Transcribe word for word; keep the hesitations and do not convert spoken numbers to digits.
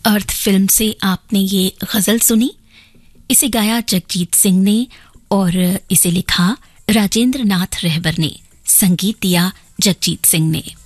अर्थ film से आपने ये गजल सुनी। इसे गाया जगजीत सिंह ने और इसे लिखा राजेंद्र नाथ रहबर ने, संगीत दिया जगजीत सिंह ने।